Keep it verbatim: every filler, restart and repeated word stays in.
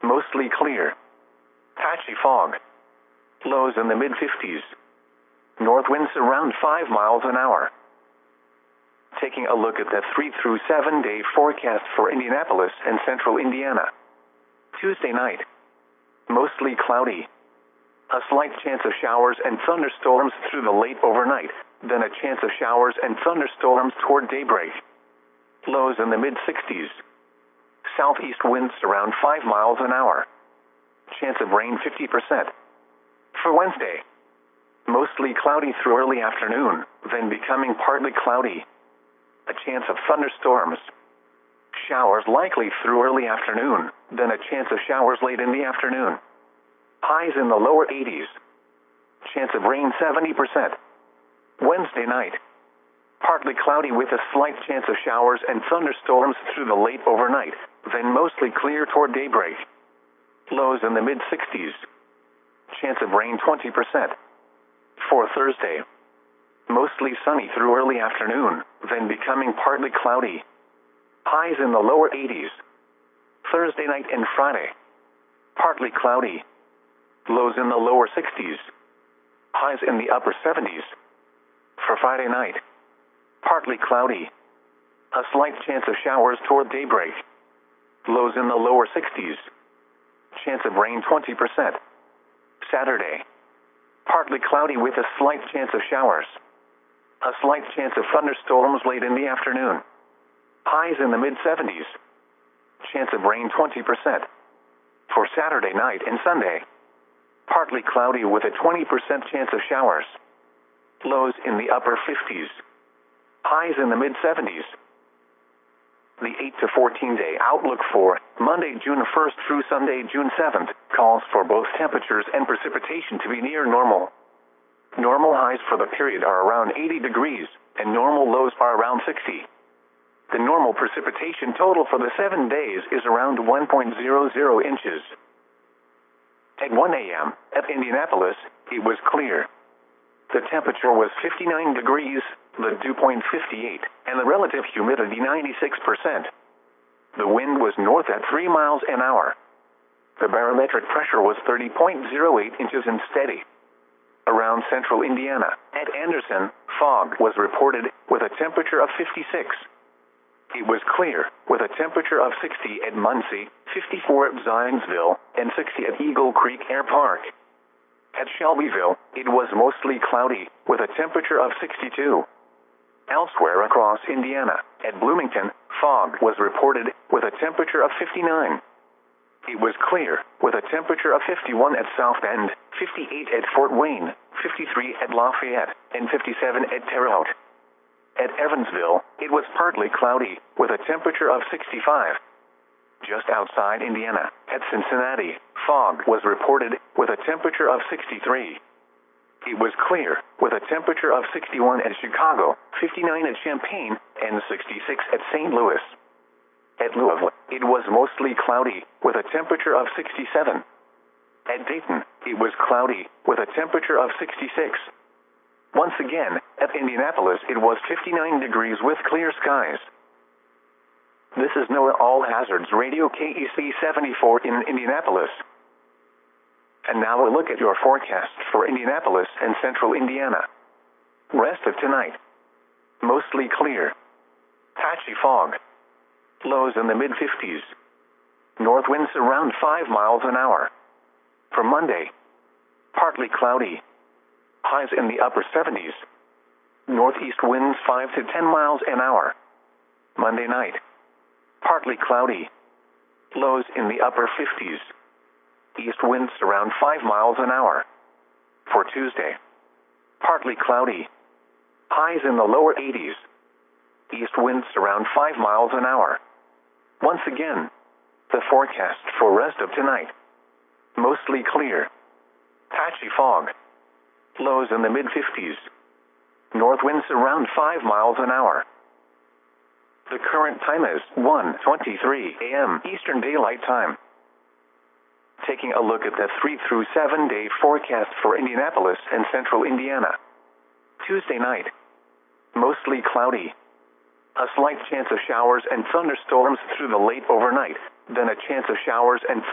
Mostly clear. Patchy fog. Lows in the mid fifties. North winds around five miles an hour. Taking a look at the three through seven day forecast for Indianapolis and central Indiana. Tuesday night. Mostly cloudy. A slight chance of showers and thunderstorms through the late overnight, then a chance of showers and thunderstorms toward daybreak. Lows in the mid sixties. Southeast winds around five miles an hour. Chance of rain fifty percent. For Wednesday. Mostly cloudy through early afternoon, then becoming partly cloudy. A chance of thunderstorms. Showers likely through early afternoon, then a chance of showers late in the afternoon. Highs in the lower eighties. Chance of rain seventy percent. Wednesday night. Partly cloudy with a slight chance of showers and thunderstorms through the late overnight, then mostly clear toward daybreak. Lows in the mid sixties. Chance of rain twenty percent. For Thursday. Mostly sunny through early afternoon, then becoming partly cloudy. Highs in the lower eighties. Thursday night and Friday. Partly cloudy. Lows in the lower sixties. Highs in the upper seventies. For Friday night. Partly cloudy. A slight chance of showers toward daybreak. Lows in the lower sixties. Chance of rain twenty percent. Saturday. Partly cloudy with a slight chance of showers. A slight chance of thunderstorms late in the afternoon. Highs in the mid seventies. Chance of rain twenty percent. For Saturday night and Sunday. Partly cloudy with a twenty percent chance of showers. Lows in the upper fifties. Highs in the mid seventies. The eight to fourteen day outlook for Monday, June first through Sunday, June seventh, calls for both temperatures and precipitation to be near normal. Normal highs for the period are around eighty degrees, and normal lows are around sixty. The normal precipitation total for the seven days is around one point zero zero inches. At one a m, at Indianapolis, it was clear. The temperature was fifty-nine degrees, the dew point fifty-eight, and the relative humidity ninety-six percent. The wind was north at three miles an hour. The barometric pressure was thirty point zero eight inches and steady. Around central Indiana, at Anderson, fog was reported with a temperature of fifty-six. It was clear, with a temperature of sixty at Muncie, fifty-four at Zionsville, and sixty at Eagle Creek Air Park. At Shelbyville, it was mostly cloudy, with a temperature of sixty-two. Elsewhere across Indiana, at Bloomington, fog was reported with a temperature of fifty-nine. It was clear, with a temperature of fifty-one at South Bend, fifty-eight at Fort Wayne, fifty-three at Lafayette, and fifty-seven at Terre Haute. At Evansville, it was partly cloudy, with a temperature of sixty-five. Just outside Indiana, at Cincinnati, fog was reported with a temperature of sixty-three. It was clear, with a temperature of sixty-one at Chicago, fifty-nine at Champaign, and sixty-six at Saint Louis. At Louisville, it was mostly cloudy, with a temperature of sixty-seven. At Dayton, it was cloudy, with a temperature of sixty-six. Once again, at Indianapolis, it was fifty-nine degrees with clear skies. This is NOAA All Hazards Radio K E C seventy-four in Indianapolis. And now a look at your forecast for Indianapolis and central Indiana. Rest of tonight. Mostly clear. Patchy fog. Lows in the mid fifties. North winds around five miles an hour. For Monday. Partly cloudy. Highs in the upper seventies. Northeast winds five to ten miles an hour. Monday night. Partly cloudy. Lows in the upper fifties. East winds around five miles an hour. For Tuesday. Partly cloudy. Highs in the lower eighties. East winds around five miles an hour. Once again, the forecast for rest of tonight. Mostly clear. Patchy fog. Lows in the mid fifties. North winds around five miles an hour. The current time is one twenty-three a m Eastern Daylight Time. Taking a look at the three through seven day forecast for Indianapolis and central Indiana. Tuesday night. Mostly cloudy. A slight chance of showers and thunderstorms through the late overnight, then a chance of showers and